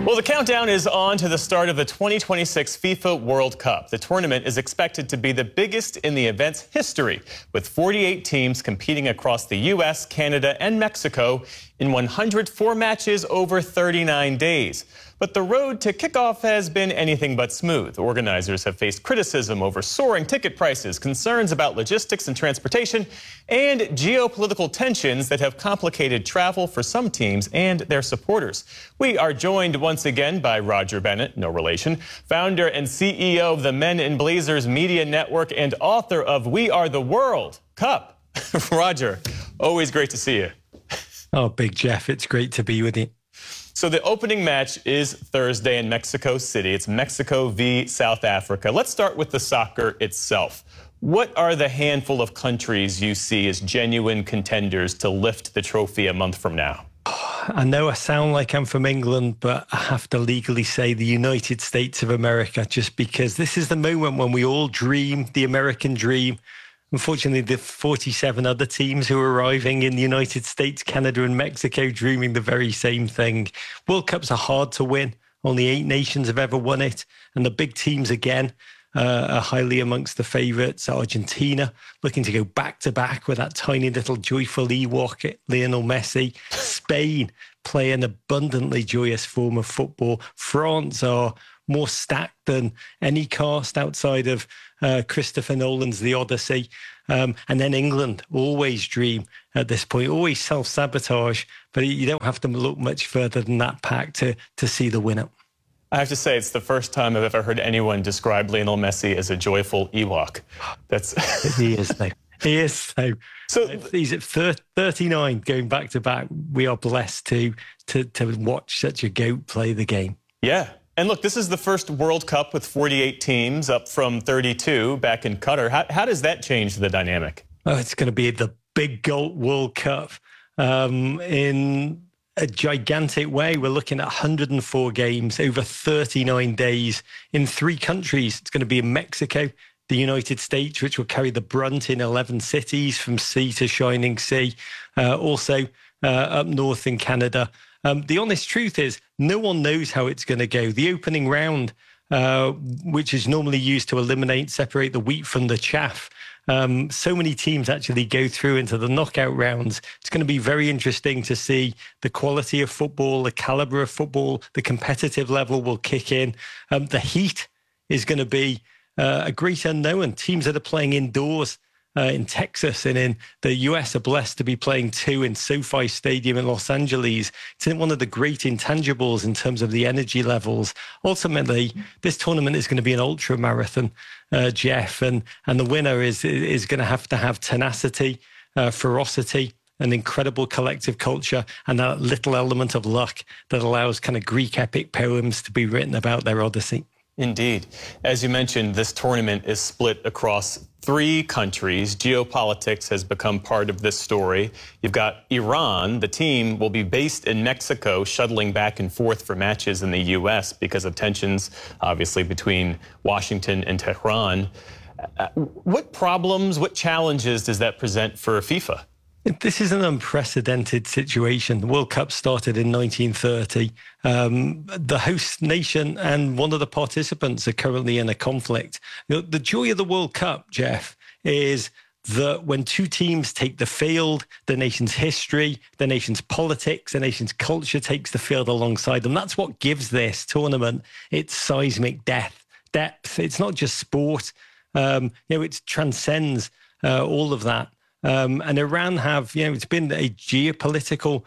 Well, the countdown is on to the start of the 2026 FIFA World Cup. The tournament is expected to be the biggest in the event's history, with 48 teams competing across the U.S., Canada, and Mexico in 104 matches over 39 days. But the road to kickoff has been anything but smooth. Organizers have faced criticism over soaring ticket prices, concerns about logistics and transportation, and geopolitical tensions that have complicated travel for some teams and their supporters. We are joined once again by Roger Bennett, no relation, founder and CEO of the Men in Blazers Media Network and author of We Are the World Cup. Roger, always great to see you. Oh, Big Jeff, it's great to be with you. So the opening match is Thursday in Mexico City. It's Mexico v. South Africa. Let's start with the soccer itself. What are the handful of countries you see as genuine contenders to lift the trophy a month from now? I know I sound like I'm from England, but I have to legally say the United States of America, just because this is the moment when we all dream the American dream. Unfortunately, the 47 other teams who are arriving in the United States, Canada and Mexico dreaming the very same thing. World Cups are hard to win. Only 8 nations have ever won it. And the big teams, again, are highly amongst the favourites. Argentina looking to go back-to-back with that tiny little joyful Ewok, Lionel Messi. Spain play an abundantly joyous form of football. France are more stacked than any cast outside of Christopher Nolan's The Odyssey. And then England always dream at this point, always self-sabotage, but you don't have to look much further than that pack to see the winner. I have to say, it's the first time I've ever heard anyone describe Lionel Messi as a joyful Ewok. He is, though. He is, though. So he's at 39 going back-to-back. We are blessed to watch such a GOAT play the game. Yeah. And look, this is the first World Cup with 48 teams, up from 32 back in Qatar. How does that change the dynamic? Oh, it's going to be the big GOAT World Cup in a gigantic way. We're looking at 104 games over 39 days in 3 countries. It's going to be in Mexico, the United States, which will carry the brunt in 11 cities from sea to shining sea. Also up north in Canada. The honest truth is, no one knows how it's going to go. The opening round, which is normally used to separate the wheat from the chaff, so many teams actually go through into the knockout rounds. It's going to be very interesting to see the quality of football, the caliber of football, the competitive level will kick in. The heat is going to be a great unknown. Teams that are playing indoors in Texas and in the US are blessed to be playing 2 in SoFi Stadium in Los Angeles. It's one of the great intangibles in terms of the energy levels. Ultimately, this tournament is going to be an ultra marathon, Jeff, and the winner is going to have tenacity, ferocity, an incredible collective culture, and that little element of luck that allows kind of Greek epic poems to be written about their Odyssey. Indeed. As you mentioned, this tournament is split across 3 countries. Geopolitics has become part of this story. You've got Iran. The team will be based in Mexico, shuttling back and forth for matches in the U.S. because of tensions, obviously, between Washington and Tehran. What problems, what challenges does that present for FIFA? This is an unprecedented situation. The World Cup started in 1930. The host nation and one of the participants are currently in a conflict. The joy of the World Cup, Jeff, is that when 2 teams take the field, the nation's history, the nation's politics, the nation's culture takes the field alongside them. That's what gives this tournament its seismic depth. It's not just sport. It transcends all of that. And Iran have, it's been a geopolitical,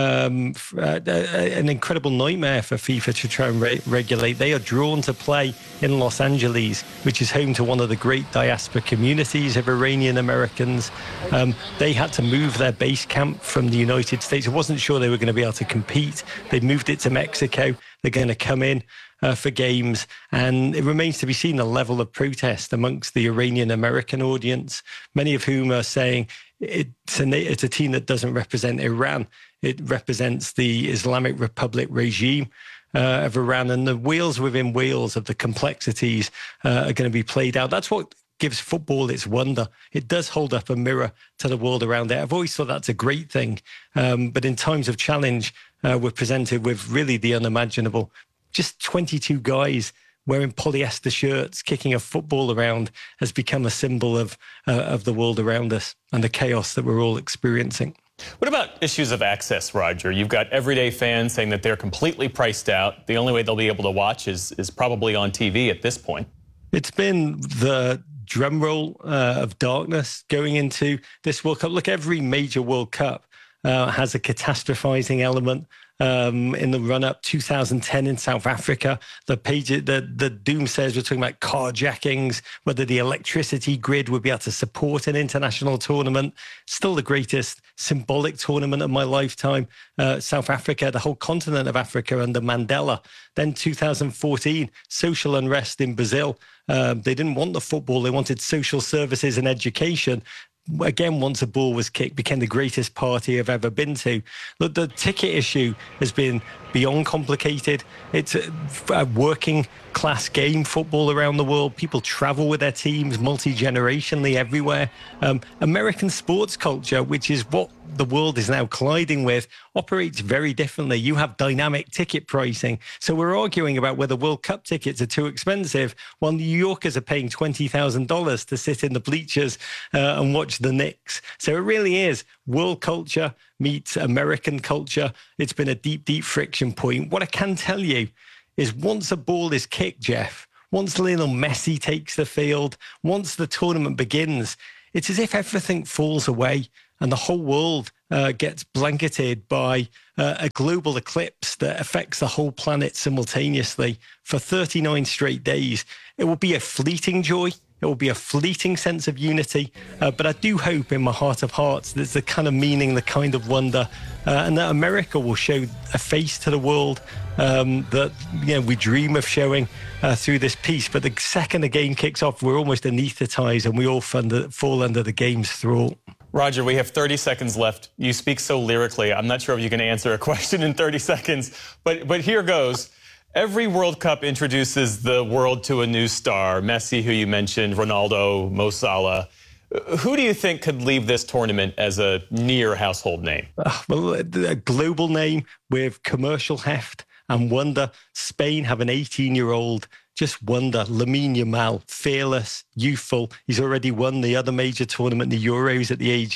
an incredible nightmare for FIFA to try and regulate. They are drawn to play in Los Angeles, which is home to one of the great diaspora communities of Iranian Americans. They had to move their base camp from the United States. I wasn't sure they were going to be able to compete. They moved it to Mexico. They're going to come in for games, and it remains to be seen the level of protest amongst the Iranian American audience, many of whom are saying it's a team that doesn't represent Iran. It represents the Islamic Republic regime of Iran, and the wheels within wheels of the complexities are going to be played out. That's what gives football its wonder. It does hold up a mirror to the world around it. I've always thought that's a great thing. But in times of challenge, we're presented with really the unimaginable. just 22 guys wearing polyester shirts, kicking a football around has become a symbol of the world around us and the chaos that we're all experiencing. What about issues of access, Roger? You've got everyday fans saying that they're completely priced out. The only way they'll be able to watch is probably on TV at this point. It's been the drumroll of darkness going into this World Cup. Look, every major World Cup has a catastrophizing element. In the run-up, 2010 in South Africa, the doomsayers were talking about carjackings, whether the electricity grid would be able to support an international tournament. Still the greatest symbolic tournament of my lifetime. South Africa, the whole continent of Africa under Mandela. Then 2014, social unrest in Brazil. They didn't want the football. They wanted social services and education. Again, once a ball was kicked, became the greatest party I've ever been to. Look, the ticket issue has been beyond complicated. It's a working class game, football around the world. People travel with their teams multi-generationally everywhere. American sports culture, which is what the world is now colliding with, operates very differently. You have dynamic ticket pricing. So we're arguing about whether World Cup tickets are too expensive, while New Yorkers are paying $20,000 to sit in the bleachers and watch the Knicks. So it really is world culture meets American culture. It's been a deep, deep friction point. What I can tell you is once a ball is kicked, Jeff, once Lionel Messi takes the field, once the tournament begins, it's as if everything falls away and the whole world gets blanketed by a global eclipse that affects the whole planet simultaneously for 39 straight days. It will be a fleeting joy. It will be a fleeting sense of unity. But I do hope in my heart of hearts there's the kind of meaning, the kind of wonder, and that America will show a face to the world that we dream of showing through this piece. But the second the game kicks off, we're almost anaesthetised and we all fall under the game's thrall. Roger, we have 30 seconds left. You speak so lyrically. I'm not sure if you can answer a question in 30 seconds, but here goes. Every World Cup introduces the world to a new star. Messi, who you mentioned, Ronaldo, Mo Salah. Who do you think could leave this tournament as a near household name? Well, a global name with commercial heft and wonder. Spain have an 18-year-old, just wonder. Lamine Yamal, fearless, youthful. He's already won the other major tournament, the Euros, at the age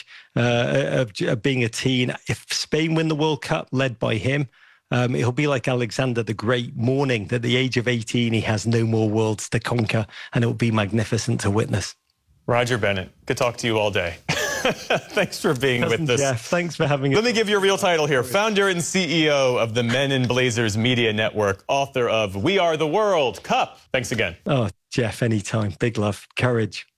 of being a teen. If Spain win the World Cup, led by him, it'll be like Alexander the Great mourning that at the age of 18, he has no more worlds to conquer, and it will be magnificent to witness. Roger Bennett, could talk to you all day. Thanks for being with us. Jeff, thanks for having us. Let me give you a real title here. Founder and CEO of the Men in Blazers Media Network, author of We Are the World Cup. Thanks again. Oh, Jeff, anytime. Big love. Courage.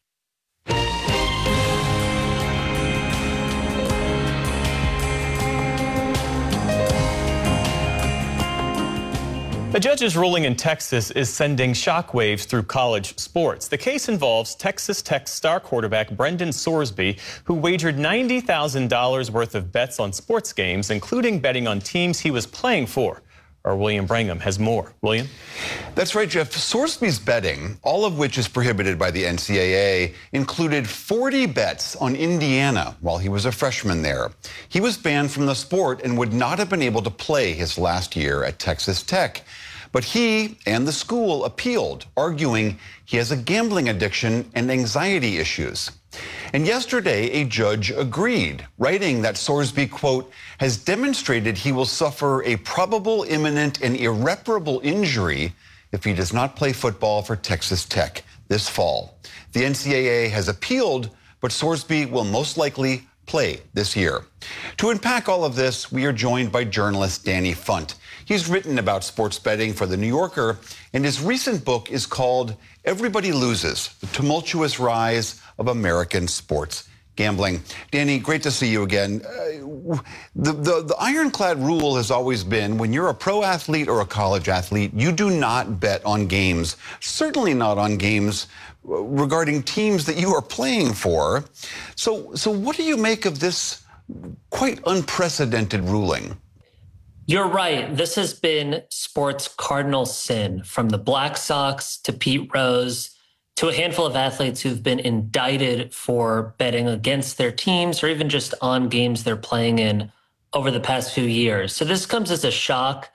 A judge's ruling in Texas is sending shockwaves through college sports. The case involves Texas Tech star quarterback Brendan Sorsby, who wagered $90,000 worth of bets on sports games, including betting on teams he was playing for. Our William Brangham has more. William? That's right, Jeff. Sorsby's betting, all of which is prohibited by the NCAA, included 40 bets on Indiana while he was a freshman there. He was banned from the sport and would not have been able to play his last year at Texas Tech. But he and the school appealed, arguing he has a gambling addiction and anxiety issues. And yesterday, a judge agreed, writing that Sorsby, quote, has demonstrated he will suffer a probable, imminent, and irreparable injury if he does not play football for Texas Tech this fall. The NCAA has appealed, but Sorsby will most likely play this year. To unpack all of this, we are joined by journalist Danny Funt. He's written about sports betting for The New Yorker, and his recent book is called Everybody Loses: The Tumultuous Rise of American Sports Gambling. Danny, great to see you again. The ironclad rule has always been when you're a pro athlete or a college athlete, you do not bet on games, certainly not on games regarding teams that you are playing for. So what do you make of this quite unprecedented ruling? You're right. This has been sports' cardinal sin, from the Black Sox to Pete Rose to a handful of athletes who've been indicted for betting against their teams or even just on games they're playing in over the past few years. So this comes as a shock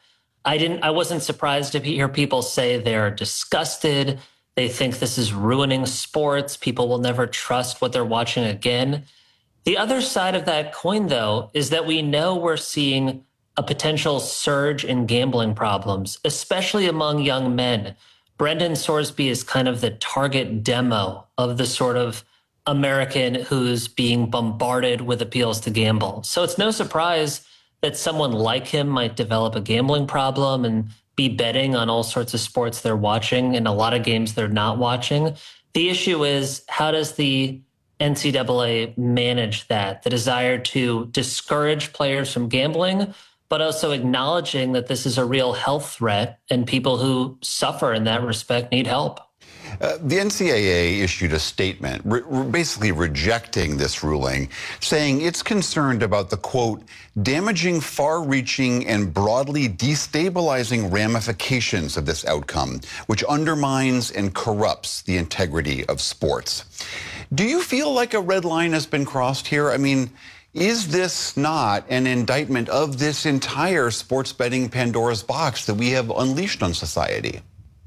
I wasn't surprised to hear people say they're disgusted. They think this is ruining sports. People will never trust what they're watching again. The other side of that coin, though, is that we know we're seeing a potential surge in gambling problems, especially among young men. Brendan Sorsby is kind of the target demo of the sort of American who's being bombarded with appeals to gamble. So it's no surprise that someone like him might develop a gambling problem and be betting on all sorts of sports they're watching and a lot of games they're not watching. The issue is, how does the NCAA manage that? The desire to discourage players from gambling, but also acknowledging that this is a real health threat and people who suffer in that respect need help. The NCAA issued a statement basically rejecting this ruling, saying it's concerned about the, quote, damaging, far-reaching, and broadly destabilizing ramifications of this outcome, which undermines and corrupts the integrity of sports. Do you feel like a red line has been crossed here? I mean, is this not an indictment of this entire sports betting Pandora's box that we have unleashed on society?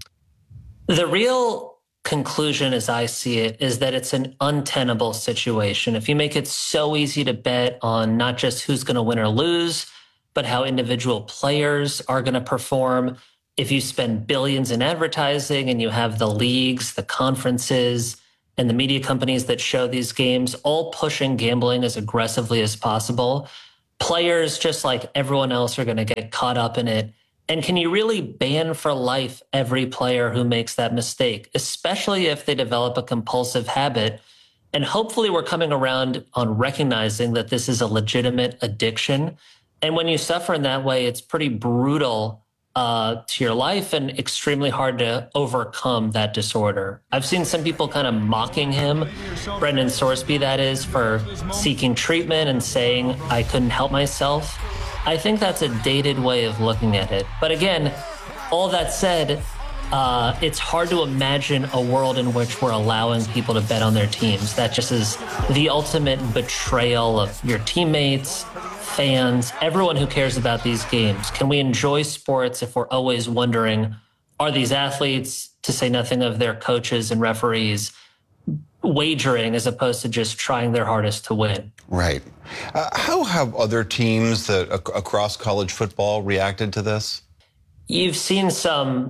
The real conclusion, as I see it, is that it's an untenable situation. If you make it so easy to bet on not just who's going to win or lose, but how individual players are going to perform, if you spend billions in advertising and you have the leagues, the conferences, and the media companies that show these games all pushing gambling as aggressively as possible, players, just like everyone else, are going to get caught up in it. And can you really ban for life every player who makes that mistake, especially if they develop a compulsive habit? And hopefully we're coming around on recognizing that this is a legitimate addiction. And when you suffer in that way, it's pretty brutal to your life and extremely hard to overcome that disorder. I've seen some people kind of mocking him, Brendan Sorsby that is, for seeking treatment and saying, I couldn't help myself. I think that's a dated way of looking at it. But again, all that said, it's hard to imagine a world in which we're allowing people to bet on their teams. That just is the ultimate betrayal of your teammates, fans, everyone who cares about these games. Can we enjoy sports if we're always wondering, are these athletes, to say nothing of their coaches and referees, wagering as opposed to just trying their hardest to win? Right. How have other teams across college football reacted to this? You've seen some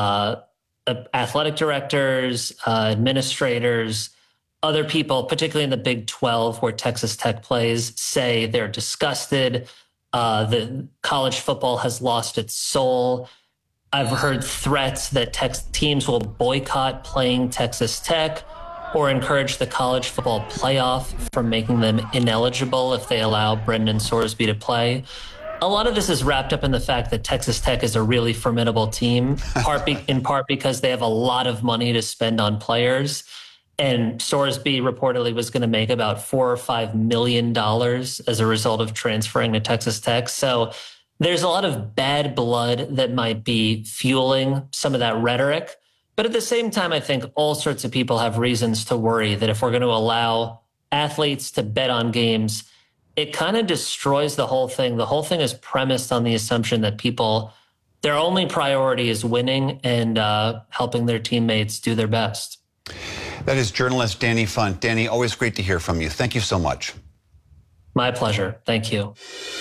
athletic directors, administrators, other people, particularly in the Big 12 where Texas Tech plays, say they're disgusted. The college football has lost its soul. I've heard threats that teams will boycott playing Texas Tech or encourage the college football playoff from making them ineligible if they allow Brendan Sorsby to play. A lot of this is wrapped up in the fact that Texas Tech is a really formidable team, in part because they have a lot of money to spend on players. And Sorsby reportedly was going to make about $4 or $5 million as a result of transferring to Texas Tech. So there's a lot of bad blood that might be fueling some of that rhetoric. But at the same time, I think all sorts of people have reasons to worry that if we're going to allow athletes to bet on games, it kind of destroys the whole thing. The whole thing is premised on the assumption that people, their only priority is winning and helping their teammates do their best. That is journalist Danny Funt. Danny, always great to hear from you. Thank you so much. My pleasure. Thank you.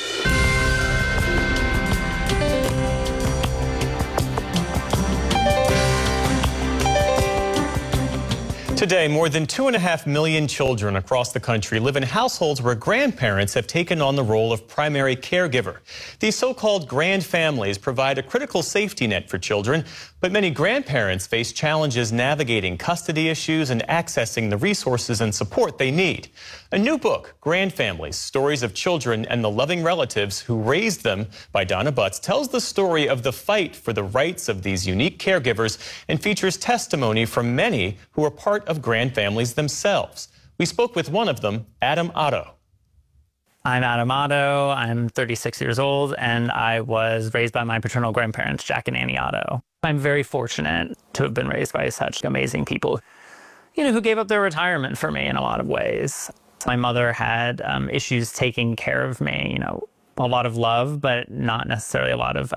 Today, more than 2.5 million children across the country live in households where grandparents have taken on the role of primary caregiver. These so-called grand families provide a critical safety net for children, but many grandparents face challenges navigating custody issues and accessing the resources and support they need. A new book, Grand Families, Stories of Children and the Loving Relatives Who Raised Them, by Donna Butts, tells the story of the fight for the rights of these unique caregivers and features testimony from many who are part of grand families themselves. We spoke with one of them, Adam Otto. I'm Adam Otto. I'm 36 years old, and I was raised by my paternal grandparents, Jack and Annie Otto. I'm very fortunate to have been raised by such amazing people, who gave up their retirement for me in a lot of ways. My mother had issues taking care of me, a lot of love, but not necessarily a lot of,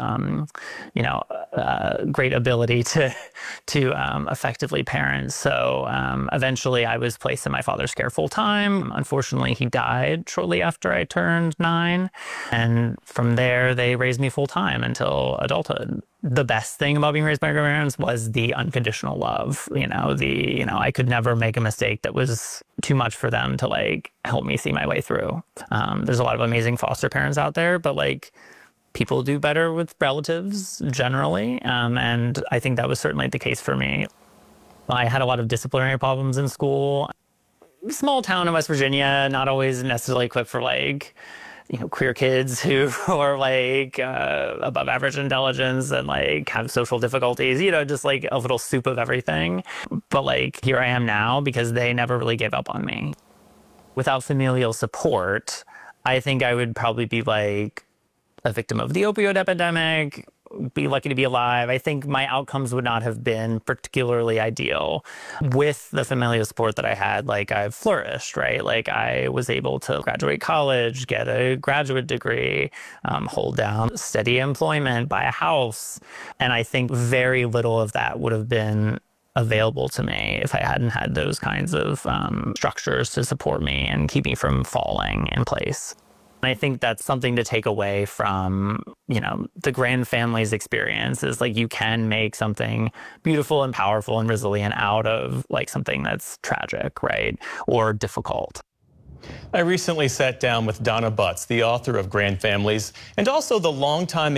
great ability to effectively parent. So eventually I was placed in my father's care full time. Unfortunately, he died shortly after I turned 9. And from there, they raised me full time until adulthood. The best thing about being raised by grandparents was the unconditional love. I could never make a mistake that was too much for them to help me see my way through. There's a lot of amazing foster parents out there, but people do better with relatives generally. And I think that was certainly the case for me. I had a lot of disciplinary problems in school. Small town in West Virginia, not always necessarily equipped for queer kids who are above average intelligence and have social difficulties, just a little soup of everything. But here I am now because they never really gave up on me. Without familial support, I think I would probably be a victim of the opioid epidemic, be lucky to be alive. I think my outcomes would not have been particularly ideal. With the familial support that I had, I've flourished, right? I was able to graduate college, get a graduate degree, hold down steady employment, buy a house. And I think very little of that would have been available to me if I hadn't had those kinds of structures to support me and keep me from falling in place. And I think that's something to take away from, the Grand family's experience is you can make something beautiful and powerful and resilient out of something that's tragic, right? Or difficult. I recently sat down with Donna Butts, the author of Grand Families, and also the longtime